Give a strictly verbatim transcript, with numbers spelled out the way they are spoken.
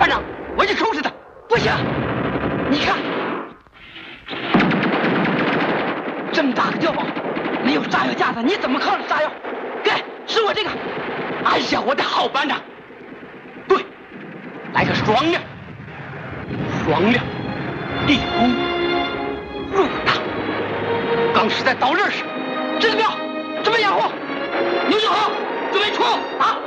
班长，我去收拾他。不行，你看，这么大个碉堡，没有炸药架子，你怎么靠着炸药？给，是我这个。哎呀，我的好班长。对，来个双亮，双亮，立功入党。刚是在刀刃时，知道没有？准备掩护。牛九号，准备出啊！